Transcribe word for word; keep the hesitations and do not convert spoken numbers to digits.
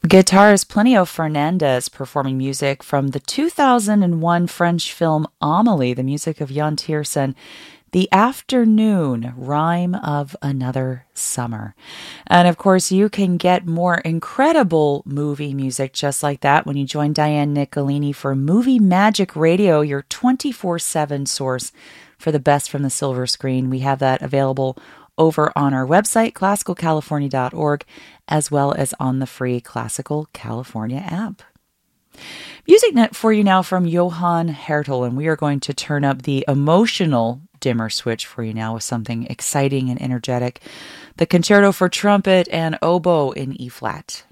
Guitarist Plinio Fernandez performing music from the two thousand one French film Amélie, the music of Jan Tiersen, The Afternoon, Rhyme of Another Summer. And of course, you can get more incredible movie music just like that when you join Diane Nicolini for Movie Magic Radio, your twenty-four seven source for the best from the silver screen. We have that available over on our website, classical california dot org, as well as on the free Classical California app. Music net for you now from Johann Hertel, and we are going to turn up the emotional dimmer switch for you now with something exciting and energetic. The Concerto for Trumpet and Oboe in E-flat.